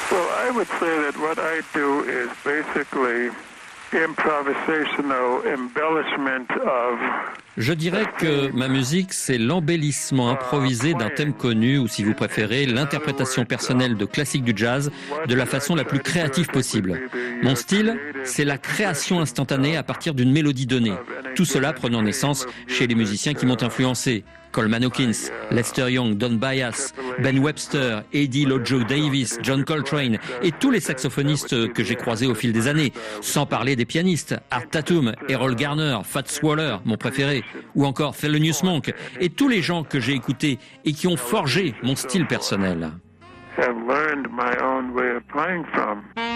Well, I would say that what I do is basically improvisational embellishment of. Je dirais que ma musique, c'est l'embellissement improvisé d'un thème connu, ou si vous préférez, l'interprétation personnelle de classiques du jazz de la façon la plus créative possible. Mon style, c'est la création instantanée à partir d'une mélodie donnée. Tout cela prenant naissance chez les musiciens qui m'ont influencé. Coleman Hawkins, Lester Young, Don Byas, Ben Webster, Eddie Lojo Davis, John Coltrane et tous les saxophonistes que j'ai croisés au fil des années. Sans parler des pianistes, Art Tatum, Errol Garner, Fats Waller, mon préféré, ou encore Thelonious Monk, et tous les gens que j'ai écoutés et qui ont forgé mon style personnel.